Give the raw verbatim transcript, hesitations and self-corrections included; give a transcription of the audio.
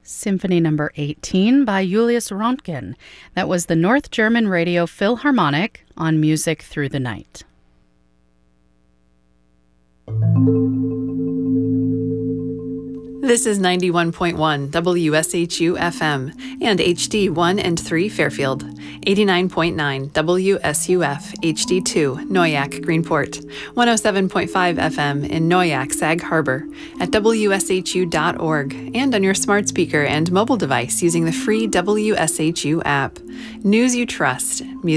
Symphony Number eighteen by Julius Röntgen. That was the North German Radio Philharmonic on Music Through the Night. This is ninety-one point one W S H U F M and H D one and three Fairfield, eighty-nine point nine W S U F H D two Noyak Greenport, one oh seven point five F M in Noyak Sag Harbor, at W S H U dot org, and on your smart speaker and mobile device using the free W S H U app. News you trust.